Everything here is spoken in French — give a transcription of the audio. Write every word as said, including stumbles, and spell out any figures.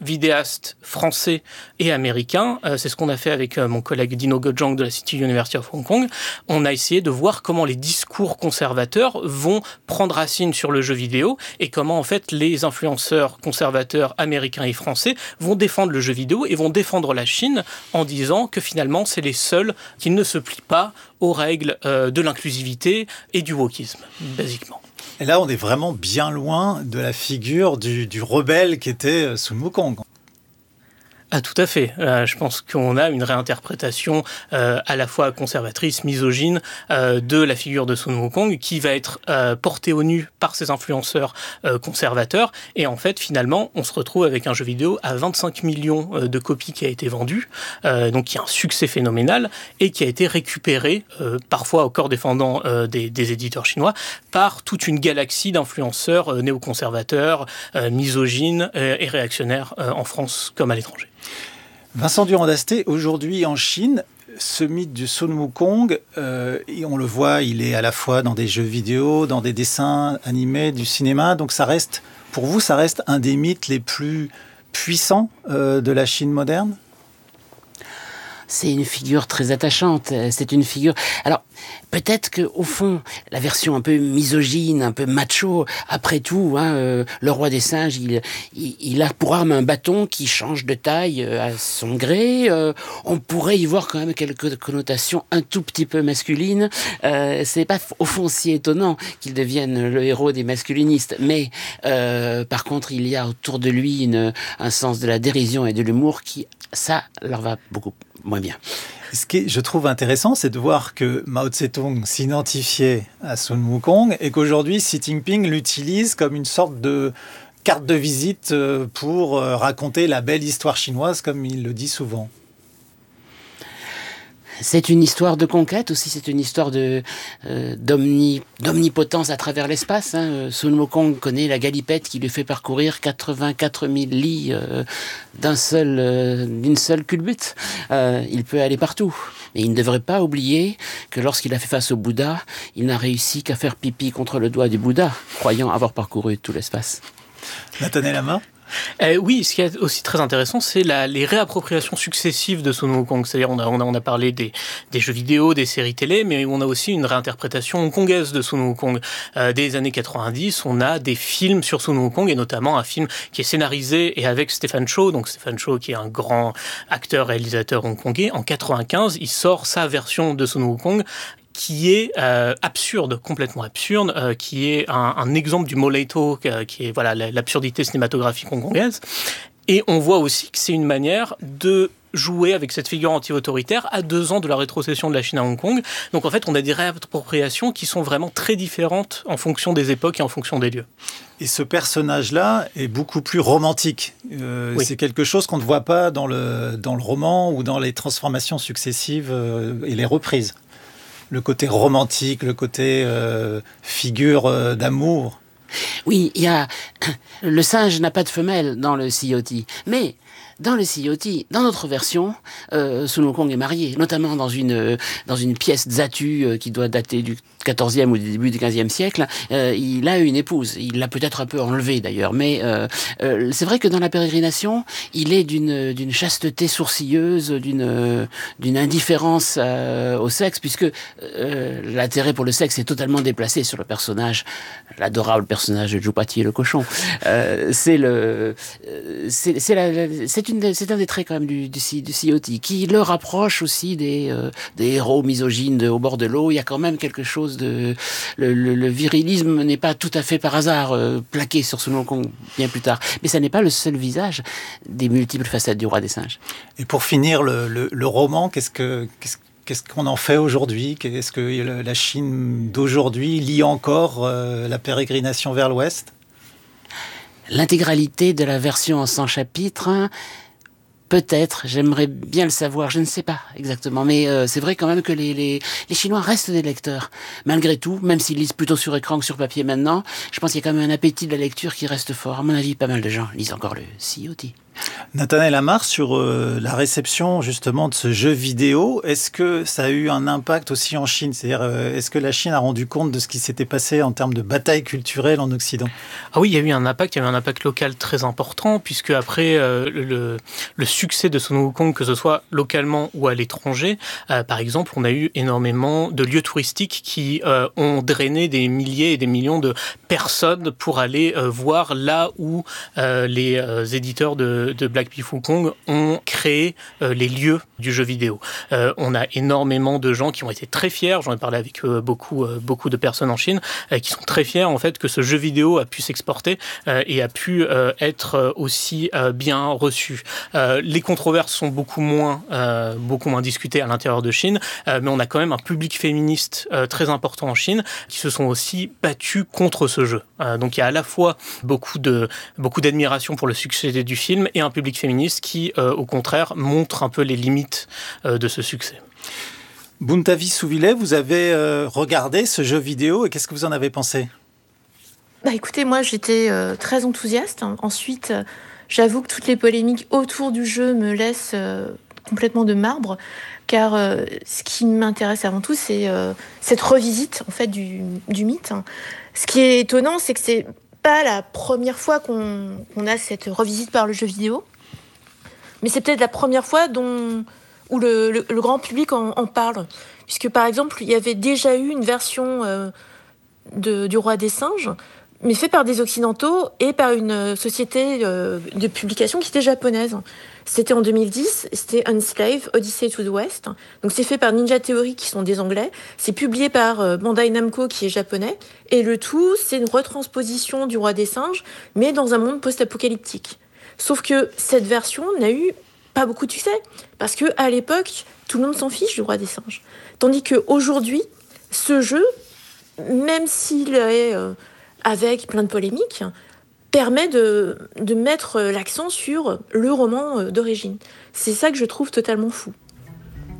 vidéastes français et américains. Euh, c'est ce qu'on a fait avec euh, mon collègue Dino Gojang de la City University of Hong Kong. On a essayé de voir comment les discours conservateurs vont prendre racine sur le jeu vidéo et comment en fait les influenceurs conservateurs américains et français vont défendre le jeu vidéo et vont défendre la Chine en disant que finalement c'est les seuls qui ne se plient pas aux règles euh, de l'inclusivité et du wokisme, basiquement. Et là, on est vraiment bien loin de la figure du, du rebelle qui était Sun Wukong. Ah, tout à fait. Euh, je pense qu'on a une réinterprétation euh, à la fois conservatrice, misogyne euh, de la figure de Sun Wukong qui va être euh, portée au nu par ces influenceurs euh, conservateurs. Et en fait, finalement, on se retrouve avec un jeu vidéo à vingt-cinq millions euh, de copies qui a été vendu, euh, donc qui a un succès phénoménal et qui a été récupéré, euh, parfois au corps défendant euh, des, des éditeurs chinois, par toute une galaxie d'influenceurs euh, néoconservateurs, euh, misogynes euh, et réactionnaires euh, en France comme à l'étranger. Vincent Durand-Dasté, aujourd'hui en Chine, ce mythe du Sun Wukong, euh, on le voit, il est à la fois dans des jeux vidéo, dans des dessins animés, du cinéma, donc ça reste, pour vous, ça reste un des mythes les plus puissants euh, de la Chine moderne ? C'est une figure très attachante. C'est une figure... Alors, peut-être qu'au fond, la version un peu misogyne, un peu macho, après tout, hein, euh, le roi des singes, il, il, il a pour arme un bâton qui change de taille euh, à son gré. Euh, on pourrait y voir quand même quelques connotations un tout petit peu masculines. Euh, c'est pas au fond si étonnant qu'il devienne le héros des masculinistes. Mais euh, par contre, il y a autour de lui une, un sens de la dérision et de l'humour qui, ça, leur va beaucoup moins bien. Ce qui, je trouve intéressant, c'est de voir que Mao Tse-tung s'identifiait à Sun Wukong et qu'aujourd'hui, Xi Jinping l'utilise comme une sorte de carte de visite pour raconter la belle histoire chinoise, comme il le dit souvent. C'est une histoire de conquête aussi, c'est une histoire de, euh, d'omni, d'omnipotence à travers l'espace. Hein. Sun Wukong connaît la galipette qui lui fait parcourir quatre-vingt-quatre mille lits euh, d'un seul, euh, d'une seule culbute. Euh, il peut aller partout. Mais il ne devrait pas oublier que lorsqu'il a fait face au Bouddha, il n'a réussi qu'à faire pipi contre le doigt du Bouddha, croyant avoir parcouru tout l'espace. Nathanaël Lama ? Euh, oui, ce qui est aussi très intéressant, c'est la, les réappropriations successives de Sun Wukong. C'est-à-dire, on a, on a, on a parlé des, des jeux vidéo, des séries télé, mais on a aussi une réinterprétation hongkongaise de Sun Wukong. Euh, dès les années quatre-vingt-dix, on a des films sur Sun Wukong, et notamment un film qui est scénarisé et avec Stephen Chow, donc Stephen Chow qui est un grand acteur, réalisateur hongkongais. En quatre-vingt-quinze, il sort sa version de Sun Wukong, qui est euh, absurde, complètement absurde, euh, qui est un, un exemple du moleito, euh, qui est voilà l'absurdité cinématographique hongkongaise. Et on voit aussi que c'est une manière de jouer avec cette figure anti-autoritaire à deux ans de la rétrocession de la Chine à Hong Kong. Donc en fait, on a des réappropriations qui sont vraiment très différentes en fonction des époques et en fonction des lieux. Et ce personnage-là est beaucoup plus romantique. Euh, oui. C'est quelque chose qu'on ne voit pas dans le, dans le roman ou dans les transformations successives euh, et les reprises. Le côté romantique, le côté euh, figure euh, d'amour. Oui, il y a... Le singe n'a pas de femelle dans le Sea of Thieves, mais... Dans le Sea of Thieves, dans notre version, euh, Sun Wukong est marié, notamment dans une, dans une pièce Zatu euh, qui doit dater du quatorzième ou du début du quinzième siècle. Euh, il a une épouse. Il l'a peut-être un peu enlevée d'ailleurs. Mais euh, euh, c'est vrai que dans la pérégrination, il est d'une, d'une chasteté sourcilleuse, d'une, d'une indifférence euh, au sexe, puisque euh, l'intérêt pour le sexe est totalement déplacé sur le personnage, l'adorable personnage de Zhupati le cochon. Euh, c'est le, c'est, c'est la, la c'est Une, c'est un des traits quand même du, du, du Sea of Thieves qui le rapproche aussi des, euh, des héros misogynes de, au bord de l'eau. Il y a quand même quelque chose de... Le, le, le virilisme n'est pas tout à fait par hasard euh, plaqué sur Sun Wukong bien plus tard. Mais ça n'est pas le seul visage des multiples facettes du roi des singes. Et pour finir, le, le, le roman, qu'est-ce, que, qu'est-ce, qu'est-ce qu'on en fait aujourd'hui ? Est-ce que la Chine d'aujourd'hui lit encore euh, la pérégrination vers l'Ouest ? L'intégralité de la version en cent chapitres, peut-être, j'aimerais bien le savoir, je ne sais pas exactement, mais euh, c'est vrai quand même que les, les, les Chinois restent des lecteurs. Malgré tout, même s'ils lisent plutôt sur écran que sur papier maintenant, je pense qu'il y a quand même un appétit de la lecture qui reste fort. À mon avis, pas mal de gens lisent encore le Sea of Thieves. Nathanaël Amar, sur euh, la réception justement de ce jeu vidéo, est-ce que ça a eu un impact aussi en Chine ? C'est-à-dire, euh, est-ce que la Chine a rendu compte de ce qui s'était passé en termes de bataille culturelle en Occident ? Ah oui, il y a eu un impact, il y a eu un impact local très important, puisque après euh, le, le succès de Sun Wukong, que ce soit localement ou à l'étranger, euh, par exemple, on a eu énormément de lieux touristiques qui euh, ont drainé des milliers et des millions de personnes pour aller euh, voir là où euh, les euh, éditeurs de, de Black Myth Wukong ont créé euh, les lieux du jeu vidéo. Euh, on a énormément de gens qui ont été très fiers, j'en ai parlé avec euh, beaucoup, euh, beaucoup de personnes en Chine, euh, qui sont très fiers en fait que ce jeu vidéo a pu s'exporter euh, et a pu euh, être euh, aussi euh, bien reçu. Euh, les controverses sont beaucoup moins, euh, beaucoup moins discutées à l'intérieur de Chine, euh, mais on a quand même un public féministe euh, très important en Chine qui se sont aussi battus contre ce jeu. Euh, donc il y a à la fois beaucoup de beaucoup d'admiration pour le succès du film et un public féministe qui, euh, au contraire, montre un peu les limites euh, de ce succès. Buntavi Souvillet, vous avez euh, regardé ce jeu vidéo et qu'est-ce que vous en avez pensé ? Bah écoutez, moi j'étais euh, très enthousiaste. Ensuite, euh, j'avoue que toutes les polémiques autour du jeu me laissent euh, complètement de marbre, car euh, ce qui m'intéresse avant tout, c'est euh, cette revisite en fait du, du mythe. Ce qui est étonnant, c'est que c'est pas la première fois qu'on, qu'on a cette revisite par le jeu vidéo, mais c'est peut-être la première fois dont, où le, le, le grand public en, en parle. Puisque par exemple, il y avait déjà eu une version euh, de, du Roi des Singes, mais fait par des Occidentaux et par une société euh, de publication qui était japonaise. C'était en deux mille dix, c'était Unslave, Odyssey to the West. Donc c'est fait par Ninja Theory, qui sont des Anglais. C'est publié par euh, Bandai Namco, qui est japonais. Et le tout, c'est une retransposition du Roi des Singes, mais dans un monde post-apocalyptique. Sauf que cette version n'a eu pas beaucoup de succès, parce que à l'époque, tout le monde s'en fiche du Roi des Singes. Tandis qu'aujourd'hui, ce jeu, même s'il est euh, avec plein de polémiques, permet de, de mettre l'accent sur le roman d'origine. C'est ça que je trouve totalement fou.